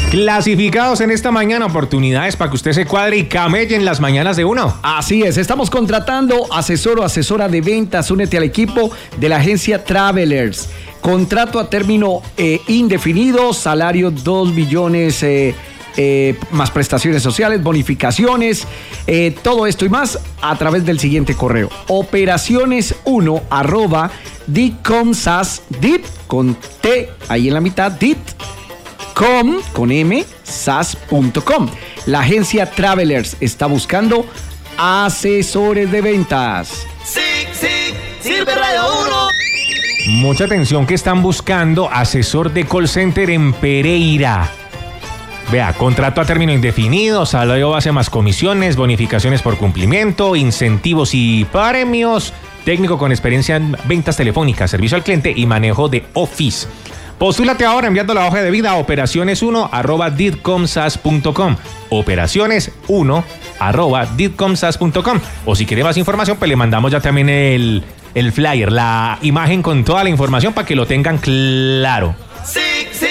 Clasificados en esta mañana, oportunidades para que usted se cuadre y camelle en las mañanas de uno. Así es, estamos contratando asesor o asesora de ventas. Únete al equipo de la agencia Travelers. Contrato a término indefinido, salario 2 millones más prestaciones sociales, bonificaciones, todo esto y más a través del siguiente correo: operaciones1@ditcomsas, dit con T ahí en la mitad, dit con M, sas.com. La agencia Travelers está buscando asesores de ventas. Sí, sirve Radio 1. Mucha atención que están buscando asesor de call center en Pereira. Vea, contrato a término indefinido, salario base más comisiones, bonificaciones por cumplimiento, incentivos y premios, técnico con experiencia en ventas telefónicas, servicio al cliente y manejo de Office. Postúlate ahora enviando la hoja de vida a operaciones1@ditcomsas.com. Operaciones1@ditcomsas.com. O si quiere más información, pues le mandamos ya también el flyer, la imagen con toda la información para que lo tengan claro. Sí,